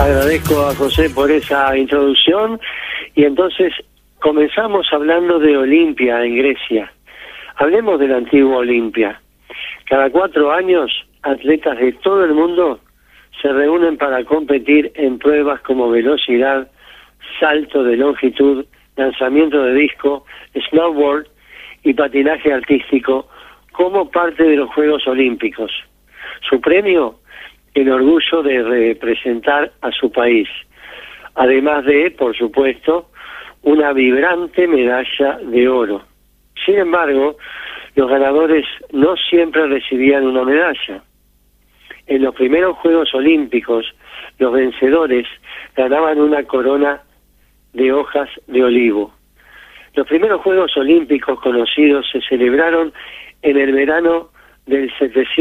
Agradezco a José por esa introducción y entonces comenzamos hablando de Olimpia en Grecia. Hablemos de la antigua Olimpia. Cada 4 años, atletas de todo el mundo se reúnen para competir en pruebas como velocidad, salto de longitud, lanzamiento de disco, snowboard y patinaje artístico como parte de los Juegos Olímpicos. Su premio, el orgullo de representar a su país, además de, por supuesto, una vibrante medalla de oro. Sin embargo, los ganadores no siempre recibían una medalla. En los primeros Juegos Olímpicos, los vencedores ganaban una corona de hojas de olivo. Los primeros Juegos Olímpicos conocidos se celebraron en el verano del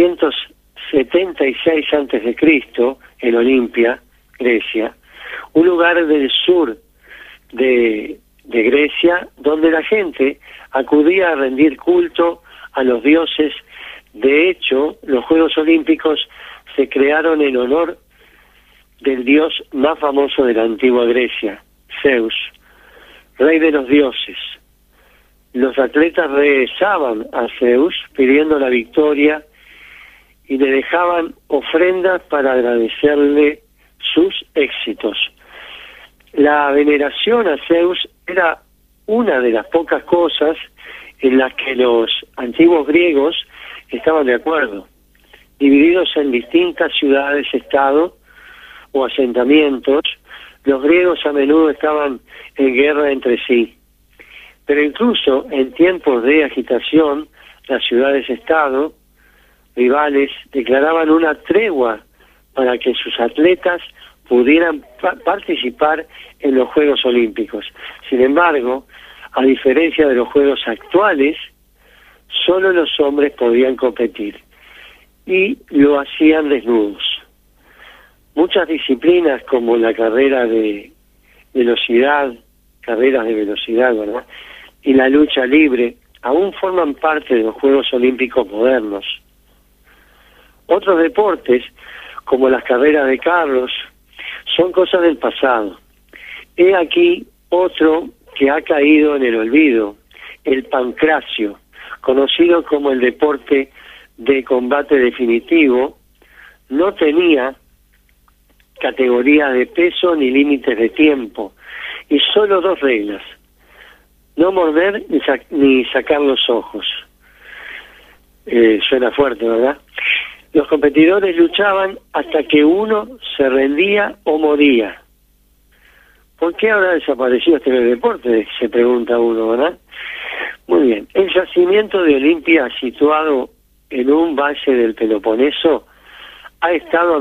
776 a.C. en Olimpia, Grecia, un lugar del sur de Grecia donde la gente acudía a rendir culto a los dioses. De hecho, los Juegos Olímpicos se crearon en honor del dios más famoso de la antigua Grecia, Zeus, rey de los dioses. Los atletas rezaban a Zeus pidiendo la victoria y le dejaban ofrendas para agradecerle sus éxitos. La veneración a Zeus era una de las pocas cosas en las que los antiguos griegos estaban de acuerdo. Divididos en distintas ciudades-estado o asentamientos, los griegos a menudo estaban en guerra entre sí. Pero incluso en tiempos de agitación, las ciudades-estado rivales declaraban una tregua para que sus atletas pudieran participar en los Juegos Olímpicos. Sin embargo, a diferencia de los Juegos actuales, solo los hombres podían competir y lo hacían desnudos. Muchas disciplinas como la carrera de velocidad, carreras de velocidad, ¿verdad?, y la lucha libre aún forman parte de los Juegos Olímpicos modernos. Otros deportes, como las carreras de carros, son cosas del pasado. He aquí otro que ha caído en el olvido, el pancracio, conocido como el deporte de combate definitivo. No tenía categoría de peso ni límites de tiempo, y solo 2 reglas: no morder ni sacar los ojos. Suena fuerte, ¿verdad? Los competidores luchaban hasta que uno se rendía o moría. ¿Por qué habrá desaparecido este deporte?, se pregunta uno, ¿verdad? Muy bien. El yacimiento de Olimpia, situado en un valle del Peloponeso, ha estado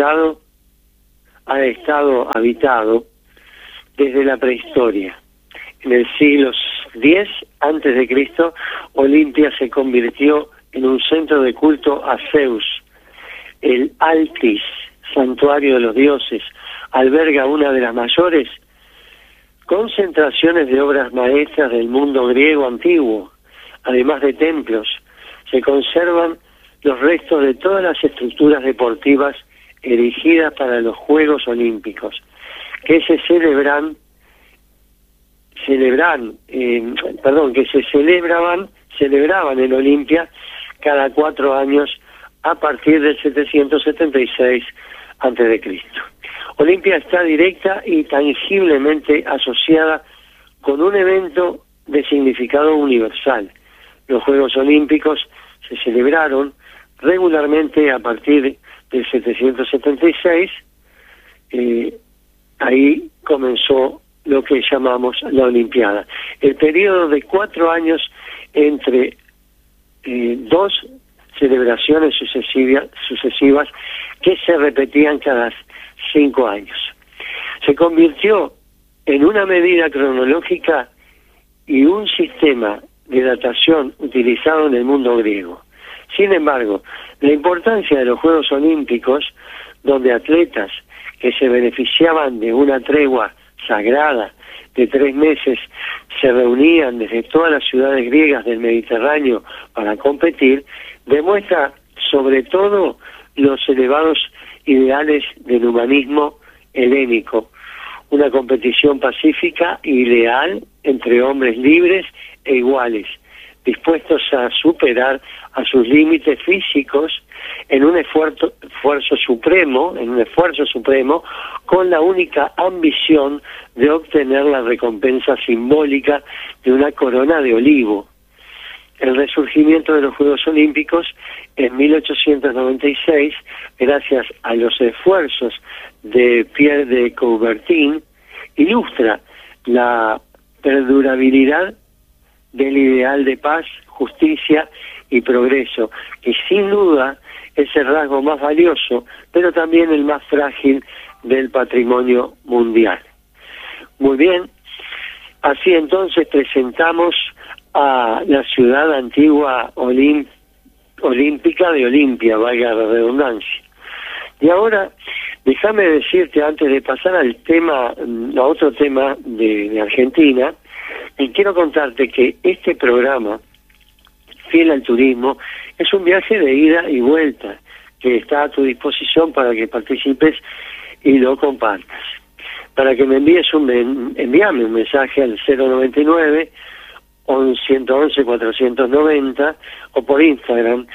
habitado desde la prehistoria. En el siglo X a.C., Olimpia se convirtió en un centro de culto a Zeus. El Altis, santuario de los dioses, alberga una de las mayores concentraciones de obras maestras del mundo griego antiguo. Además de templos, se conservan los restos de todas las estructuras deportivas erigidas para los Juegos Olímpicos, que se celebraban en Olimpia cada 4 años a partir del 776 a.C. Olimpia está directa y tangiblemente asociada con un evento de significado universal. Los Juegos Olímpicos se celebraron regularmente a partir del 776. Ahí comenzó lo que llamamos la Olimpiada. El periodo de 4 años entre 2 celebraciones sucesivas que se repetían cada 5 años. Se convirtió en una medida cronológica y un sistema de datación utilizado en el mundo griego. Sin embargo, la importancia de los Juegos Olímpicos, donde atletas que se beneficiaban de una tregua sagrada de 3 meses se reunían desde todas las ciudades griegas del Mediterráneo para competir, demuestra sobre todo los elevados ideales del humanismo helénico, una competición pacífica y leal entre hombres libres e iguales, dispuestos a superar a sus límites físicos en un esfuerzo supremo, con la única ambición de obtener la recompensa simbólica de una corona de olivo. El resurgimiento de los Juegos Olímpicos en 1896, gracias a los esfuerzos de Pierre de Coubertin, ilustra la perdurabilidad del ideal de paz, justicia y progreso, que sin duda es el rasgo más valioso, pero también el más frágil del patrimonio mundial. Muy bien, así entonces presentamos a la ciudad antigua olímpica de Olimpia, valga la redundancia. Y ahora, déjame decirte, antes de pasar al tema, a otro tema de Argentina, y quiero contarte que este programa, Fiel al Turismo, es un viaje de ida y vuelta, que está a tu disposición para que participes y lo compartas. Para que me envíame un mensaje al 099 111 490 o por Instagram.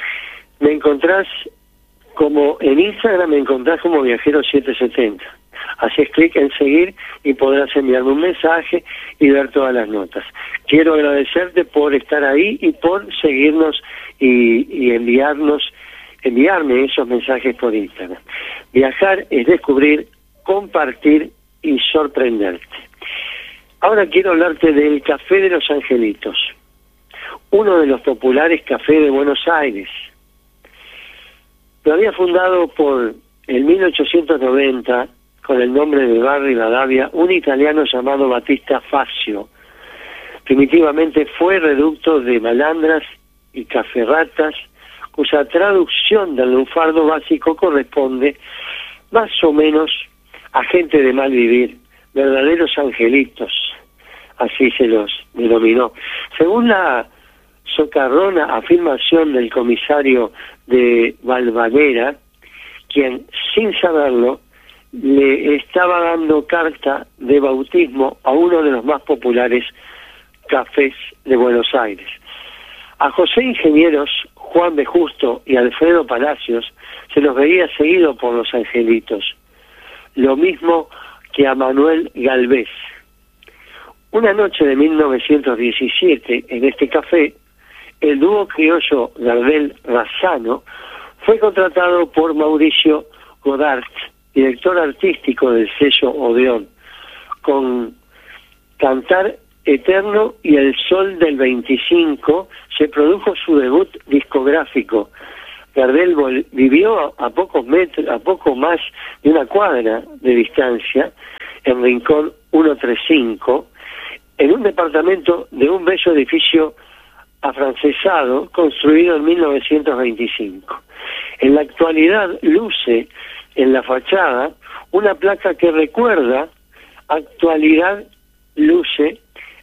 En Instagram me encontrás como Viajero770. Haces clic en seguir y podrás enviarme un mensaje y ver todas las notas. Quiero agradecerte por estar ahí y por seguirnos y enviarme esos mensajes por Instagram. Viajar es descubrir, compartir y sorprenderte. Ahora quiero hablarte del Café de los Angelitos, uno de los populares cafés de Buenos Aires. Lo había fundado en 1890, con el nombre de Bar Rivadavia, un italiano llamado Battista Fazio. Primitivamente fue reducto de malandras y caferratas, cuya traducción del lunfardo básico corresponde más o menos a gente de mal vivir, verdaderos angelitos, así se los denominó. Según la socarrona afirmación del comisario de Valvanera, quien sin saberlo le estaba dando carta de bautismo a uno de los más populares cafés de Buenos Aires. A José Ingenieros, Juan de Justo y Alfredo Palacios se los veía seguido por los angelitos, lo mismo que a Manuel Galvez. Una noche de 1917, en este café, el dúo criollo Gardel Razzano fue contratado por Mauricio Godard, director artístico del sello Odeón, con Cantar Eterno y El Sol del 25 se produjo su debut discográfico. Gardel vivió a poco más de una cuadra de distancia, en Rincón 135, en un departamento de un bello edificio afrancesado construido en 1925. En la actualidad luce en la fachada una placa que recuerda, actualidad luce